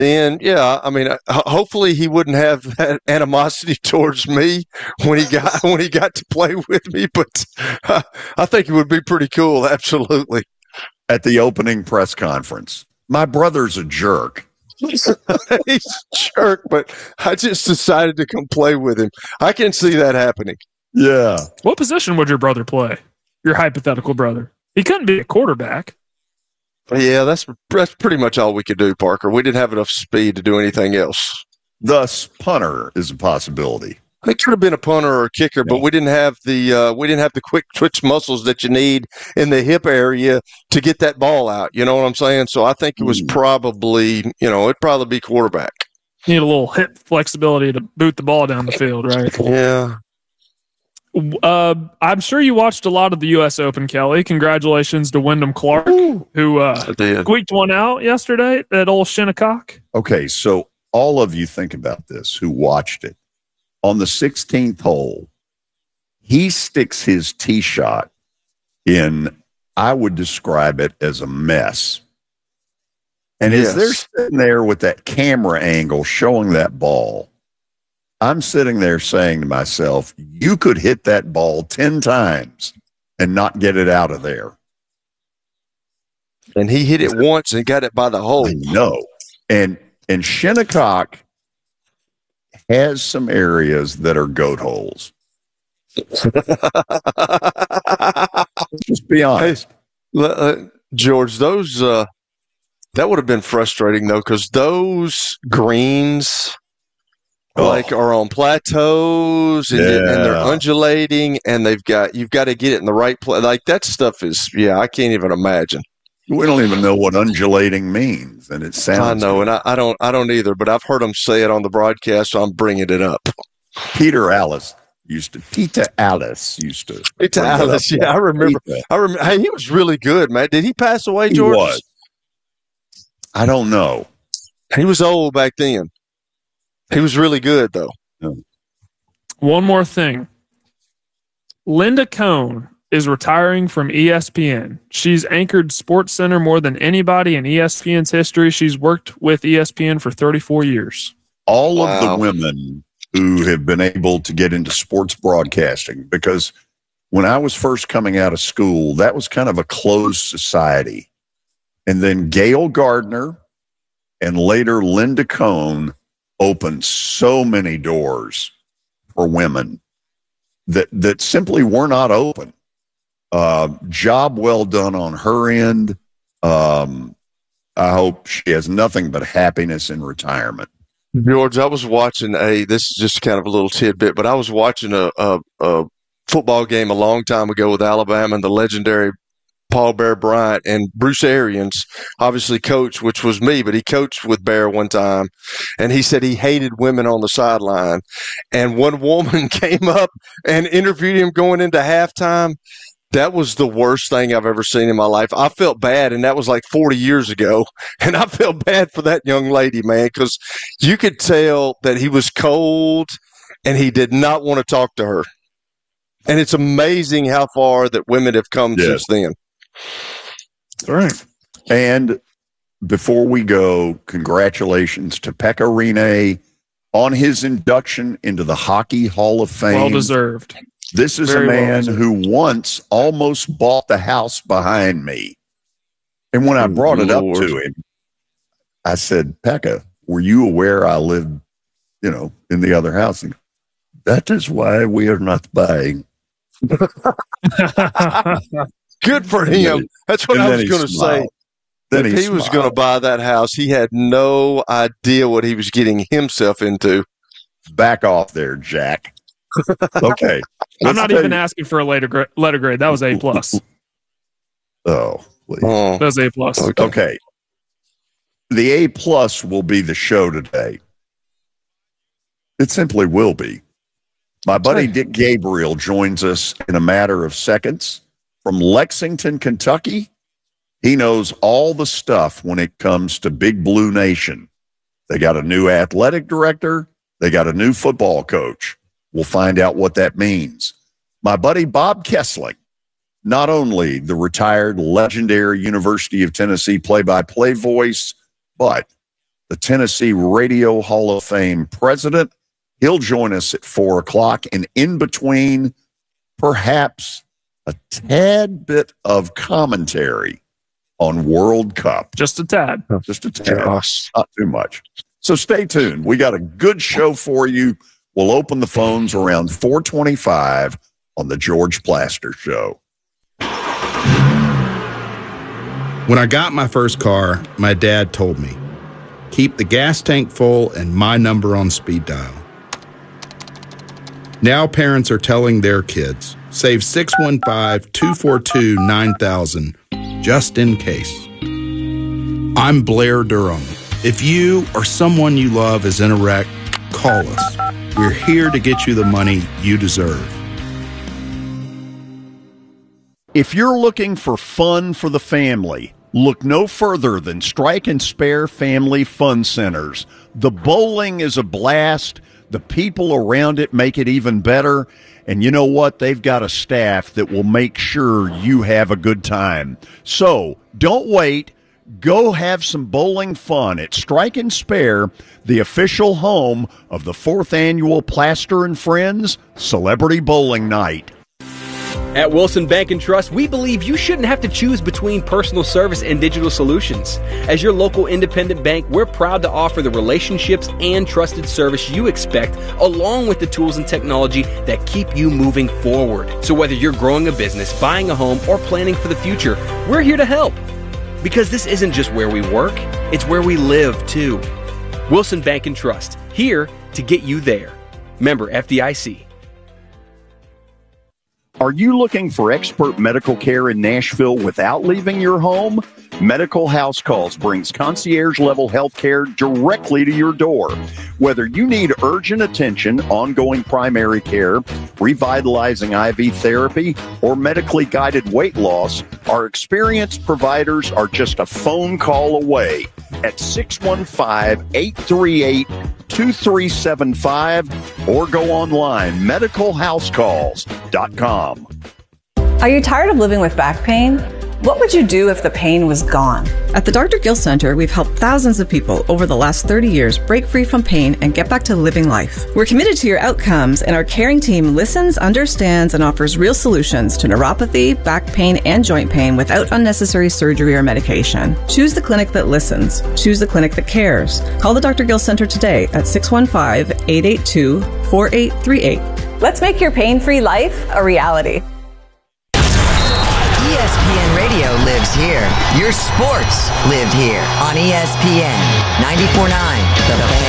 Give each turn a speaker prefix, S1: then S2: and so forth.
S1: And yeah, I mean, hopefully he wouldn't have that animosity towards me when he got to play with me. But I think it would be pretty cool. Absolutely.
S2: At the opening press conference, my brother's a jerk.
S1: He's a jerk, but I just decided to come play with him. I can see that happening.
S2: Yeah.
S3: What position would your brother play? Your hypothetical brother. He couldn't be a quarterback.
S1: Yeah, that's pretty much all we could do, Parker. We didn't have enough speed to do anything else.
S2: Thus, punter is a possibility.
S1: It could have been a punter or a kicker, but we didn't have the quick twitch muscles that you need in the hip area to get that ball out. You know what I'm saying? So I think it was probably, it'd probably be quarterback.
S3: You need a little hip flexibility to boot the ball down the field, right?
S1: Yeah.
S3: I'm sure you watched a lot of the U.S. Open, Kelly. Congratulations to Wyndham Clark, who squeaked one out yesterday at Old Shinnecock.
S2: Okay, so all of you think about this who watched it. On the 16th hole, he sticks his tee shot in, I would describe it as a mess. And as they're sitting there with that camera angle showing that ball, I'm sitting there saying to myself, you could hit that ball 10 times and not get it out of there.
S1: And he hit it once and got it by the hole.
S2: I know. And Shinnecock has some areas that are goat holes. Just be honest.
S1: Hey, George, those that would have been frustrating, though, because those greens are on plateaus and they're undulating, and you've got to get it in the right place. Like, that stuff is, I can't even imagine.
S2: We don't even know what undulating means, and it sounds.
S1: I know, good. And I don't either. But I've heard them say it on the broadcast, so I'm bringing it up.
S2: Peter Alice used to.
S1: Yeah, I remember. Hey, he was really good, man. Did he pass away, George?
S2: He was. I don't know.
S1: He was old back then. He was really good, though.
S2: Yeah.
S3: One more thing. Linda Cohn is retiring from ESPN. She's anchored SportsCenter more than anybody in ESPN's history. She's worked with ESPN for 34 years.
S2: All of the women who have been able to get into sports broadcasting, because when I was first coming out of school, that was kind of a closed society. And then Gail Gardner and later Linda Cohn opened so many doors for women that simply were not open. Job well done on her end. I hope she has nothing but happiness in retirement.
S1: George, I was watching this is just kind of a little tidbit, but I was watching a football game a long time ago with Alabama and the legendary Paul Bear Bryant, and Bruce Arians obviously coached, which was me, but he coached with Bear one time, and he said he hated women on the sideline. And one woman came up and interviewed him going into halftime. That was the worst thing I've ever seen in my life. I felt bad, and that was like 40 years ago. And I felt bad for that young lady, man, because you could tell that he was cold and he did not want to talk to her. And it's amazing how far that women have come since then.
S3: All right.
S2: And before we go, congratulations to Pekka Rinne on his induction into the Hockey Hall of Fame.
S3: Well deserved.
S2: This is a man who once almost bought the house behind me. And when I brought it up to him, I said, Pekka, were you aware I lived, in the other house? And that is why we are not buying.
S1: Good for him. That's what I was going to say. If he was going to buy that house, he had no idea what he was getting himself into.
S2: Back off there, Jack. Okay.
S3: I'm not even asking for a letter grade. That was A+.
S2: Oh, please.
S3: That was A+.
S2: Okay. The A+ will be the show today. It simply will be. My buddy Dick Gabriel joins us in a matter of seconds from Lexington, Kentucky. He knows all the stuff when it comes to Big Blue Nation. They got a new athletic director. They got a new football coach. We'll find out what that means. My buddy Bob Kessling, not only the retired legendary University of Tennessee play-by-play voice, but the Tennessee Radio Hall of Fame president. He'll join us at 4 o'clock, and in between, perhaps a tad bit of commentary on World Cup.
S3: Just a tad.
S2: Just a tad. Not too much. So stay tuned. We got a good show for you. We'll open the phones around 4:25 on the George Plaster Show.
S4: When I got my first car, my dad told me, keep the gas tank full and my number on speed dial. Now parents are telling their kids, save 615-242-9000 just in case. I'm Blair Durham. If you or someone you love is in a wreck, call us. We're here to get you the money you deserve.
S2: If you're looking for fun for the family, look no further than Strike and Spare Family Fun Centers. The bowling is a blast. The people around it make it even better. And you know what? They've got a staff that will make sure you have a good time. So don't wait. Go have some bowling fun at Strike and Spare, the official home of the 4th annual Plaster and Friends Celebrity Bowling Night.
S5: At Wilson Bank & Trust, we believe you shouldn't have to choose between personal service and digital solutions. As your local independent bank, we're proud to offer the relationships and trusted service you expect, along with the tools and technology that keep you moving forward. So whether you're growing a business, buying a home, or planning for the future, we're here to help. Because this isn't just where we work, it's where we live, too. Wilson Bank & Trust, here to get you there. Member FDIC.
S2: Are you looking for expert medical care in Nashville without leaving your home? Medical House Calls brings concierge-level health care directly to your door. Whether you need urgent attention, ongoing primary care, revitalizing IV therapy, or medically guided weight loss, our experienced providers are just a phone call away at 615-838-2375 or go online, medicalhousecalls.com.
S6: Are you tired of living with back pain? What would you do if the pain was gone?
S7: At the Dr. Gill Center, we've helped thousands of people over the last 30 years break free from pain and get back to living life. We're committed to your outcomes, and our caring team listens, understands, and offers real solutions to neuropathy, back pain, and joint pain without unnecessary surgery or medication. Choose the clinic that listens. Choose the clinic that cares. Call the Dr. Gill Center today at 615-882-4838.
S6: Let's make your pain-free life a reality.
S8: ESPN Radio lives here. Your sports live here on ESPN 94.9 The Fan.